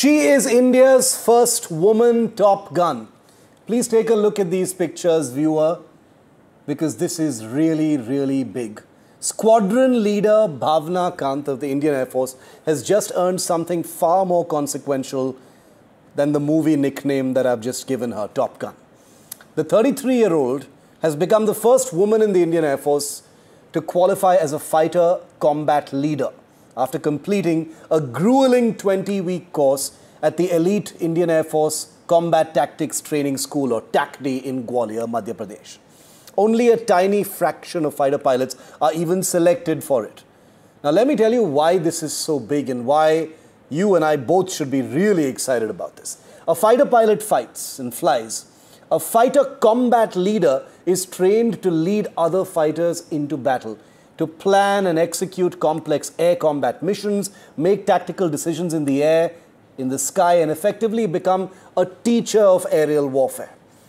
She is India's first woman Top Gun. Please take a look at these pictures, viewer, because this is really, really big. Squadron leader Bhavna Kant of the Indian Air Force has just earned something far more consequential than the movie nickname that I've just given her, Top Gun. The 33-year-old has become the first woman in the Indian Air Force to qualify as a fighter combat leader after completing a grueling 20-week course at the elite Indian Air Force Combat Tactics Training School, or TACD, in Gwalior, Madhya Pradesh. Only a tiny fraction of fighter pilots are even selected for it. Now, let me tell you why this is so big and why you and I both should be really excited about this. A fighter pilot fights and flies. A fighter combat leader is trained to lead other fighters into battle, to plan and execute complex air combat missions, make tactical decisions in the air, in the sky, and effectively become a teacher of aerial warfare.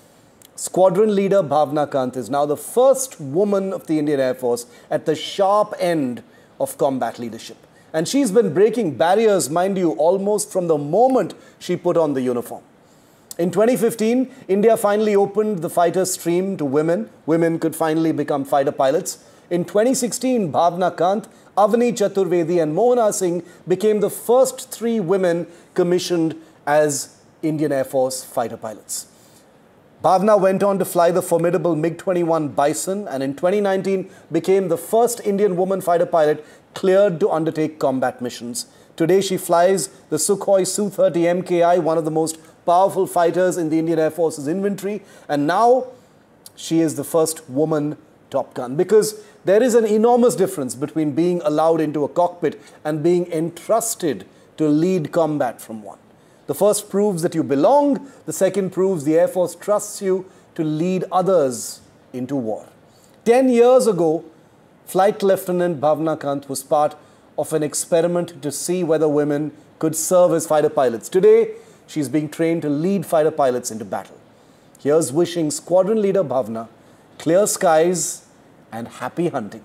Squadron leader Bhavna Kant is now the first woman of the Indian Air Force at the sharp end of combat leadership. And she's been breaking barriers, mind you, almost from the moment she put on the uniform. In 2015, India finally opened the fighter stream to women. Women could finally become fighter pilots. In 2016, Bhavna Kant, Avani Chaturvedi and Mohana Singh became the first 3 women commissioned as Indian Air Force fighter pilots. Bhavna went on to fly the formidable MiG-21 Bison and in 2019 became the first Indian woman fighter pilot cleared to undertake combat missions. Today she flies the Sukhoi Su-30 MKI, one of the most powerful fighters in the Indian Air Force's inventory, and now she is the first woman Top Gun, because there is an enormous difference between being allowed into a cockpit and being entrusted to lead combat from one. The first proves that you belong, the second proves the Air Force trusts you to lead others into war. 10 years ago, Flight Lieutenant Bhavna Kant was part of an experiment to see whether women could serve as fighter pilots. Today, she's being trained to lead fighter pilots into battle. Here's wishing Squadron leader Bhavna clear skies and happy hunting.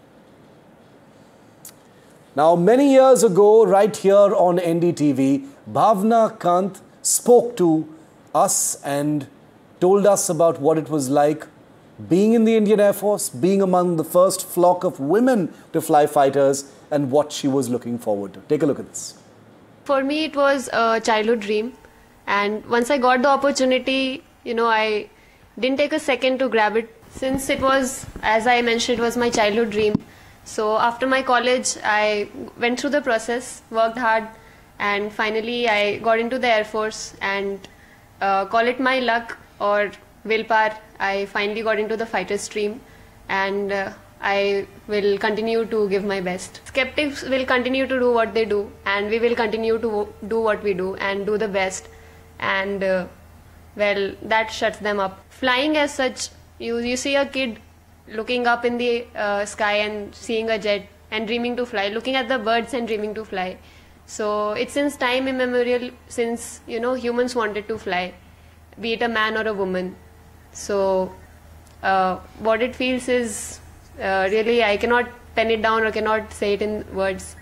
Now, many years ago, right here on NDTV, Bhavna Kant spoke to us and told us about what it was like being in the Indian Air Force, being among the first flock of women to fly fighters, and what she was looking forward to. Take a look at this. For me, it was a childhood dream. And once I got the opportunity, I didn't take a second to grab it. Since it was, as I mentioned, it was my childhood dream. So after my college, I went through the process, worked hard, and finally I got into the Air Force, and call it my luck or willpower, I finally got into the fighter stream, and I will continue to give my best. Skeptics will continue to do what they do, and we will continue to do what we do and do the best, and well, that shuts them up. Flying as such, you see a kid looking up in the sky and seeing a jet and dreaming to fly, looking at the birds and dreaming to fly. So it's since time immemorial, since humans wanted to fly, be it a man or a woman. So what it feels is really, I cannot pen it down or cannot say it in words.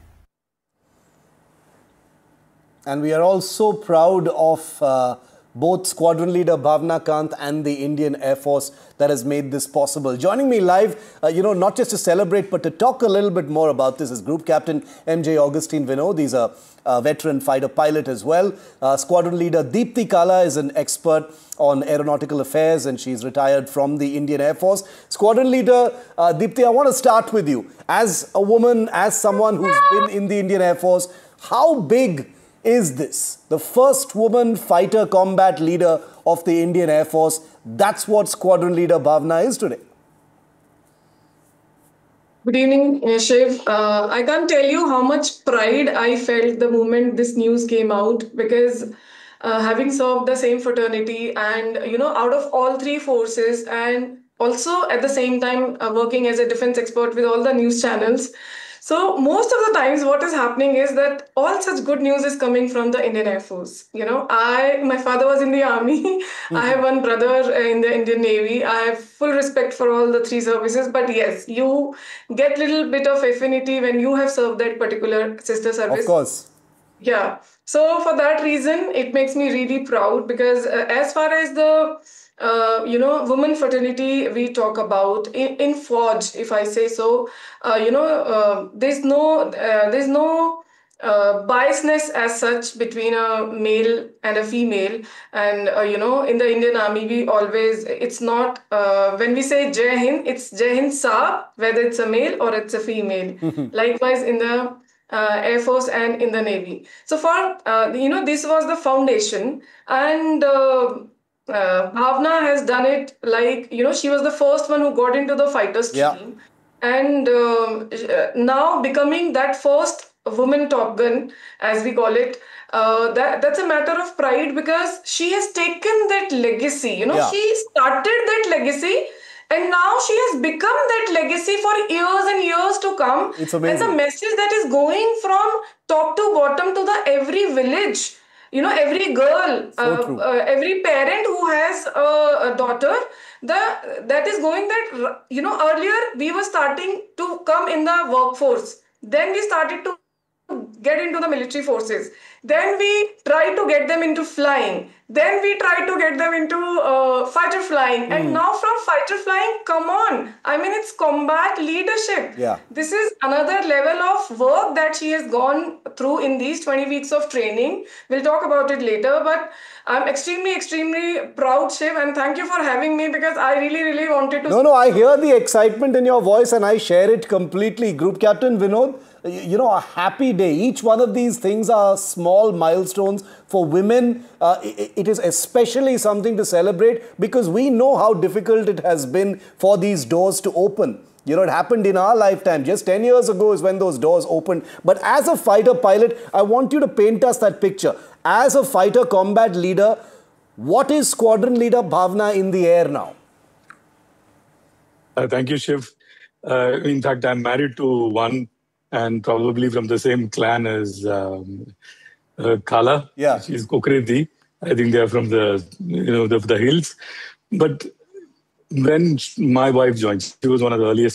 And we are all so proud of both Squadron leader Bhavna Kant and the Indian Air Force that has made this possible. Joining me live, not just to celebrate, but to talk a little bit more about this is Group Captain M.J. Augustine Vinod. He's a veteran fighter pilot as well. Squadron leader Deepti Kala is an expert on aeronautical affairs, and she's retired from the Indian Air Force. Squadron leader Deepti, I want to start with you. As a woman, as someone who's been in the Indian Air Force, how big is this? The first woman fighter combat leader of the Indian Air Force. That's what Squadron leader Bhavna is today. Good evening, Shiv. I can't tell you how much pride I felt the moment this news came out, because having served the same fraternity and, out of all 3 forces, and also at the same time working as a defense expert with all the news channels. So most of the times what is happening is that all such good news is coming from the Indian Air Force. My father was in the army. I have one brother in the Indian Navy. I have full respect for all the 3 services. But yes, you get little bit of affinity when you have served that particular sister service. Of course. Yeah. So for that reason, it makes me really proud because as far as the women fraternity we talk about in Forge, if I say so, there's no biasness as such between a male and a female. And in the Indian Army, we always it's not when we say Jai Hind, it's Jai Hind Sa, whether it's a male or it's a female. Likewise in the Air Force and in the Navy. So for this was the foundation, and Bhavna has done it like she was the first one who got into the fighter Yeah. stream, and now becoming that first woman Top Gun, as we call it. That's a matter of pride because she has taken that legacy. Yeah. She started that legacy, and now she has become that legacy for years and years to come. It's And the amazing. message that is going from top to bottom to the every village, every girl, So true. every parent who has a daughter, that is going that, earlier we were starting to come in the workforce. Then we started to get into the military forces. Then we try to get them into flying. Then we try to get them into fighter flying. And now from fighter flying, come on. I mean, it's combat leadership. Yeah. This is another level of work that she has gone through in these 20 weeks of training. We'll talk about it later, but I'm extremely, extremely proud, Shiv, and thank you for having me because I really, really wanted to. No, I hear the excitement in your voice and I share it completely. Group Captain Vinod, a happy day. Each one of these things are small milestones for women. It is especially something to celebrate because we know how difficult it has been for these doors to open. It happened in our lifetime. Just 10 years ago is when those doors opened. But as a fighter pilot, I want you to paint us that picture. As a fighter combat leader, what is Squadron Leader Bhavna in the air now? Thank you, Shiv. In fact, I'm married to one and probably from the same clan as Kala. Yeah. She's Kokredi. I think they're from the hills. But when my wife joined, she was one of the earliest